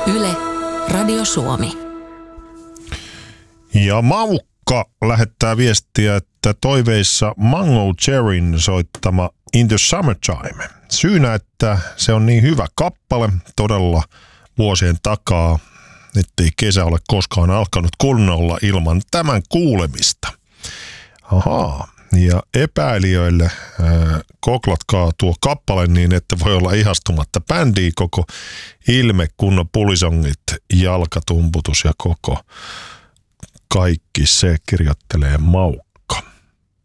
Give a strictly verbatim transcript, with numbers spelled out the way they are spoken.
Yle, Radio Suomi. Ja Maukka lähettää viestiä, että toiveissa Mango Cherryn soittama In the Summertime. Syynä, että se on niin hyvä kappale todella vuosien takaa, ettei kesä ole koskaan alkanut kunnolla ilman tämän kuulemista. Ahaa. Ja epäilijöille äh, koklatkaa tuo kappale niin, että voi olla ihastumatta bändiin koko ilme, kunnon pulisongit, jalkatumputus ja koko kaikki se kirjoittelee Maukka.